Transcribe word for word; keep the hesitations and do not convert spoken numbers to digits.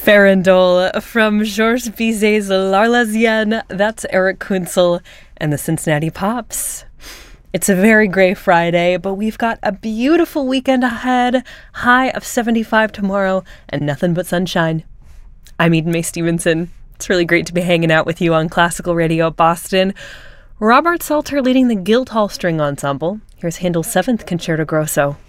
Farandole from Georges Bizet's L'Arlésienne. That's Eric Kunzel and the Cincinnati Pops. It's a very gray Friday, but we've got a beautiful weekend ahead. High of seventy-five tomorrow and nothing but sunshine. I'm Eden Mae Stevenson. It's really great to be hanging out with you on Classical Radio Boston. Robert Salter leading the Guildhall String Ensemble. Here's Handel's seventh Concerto Grosso.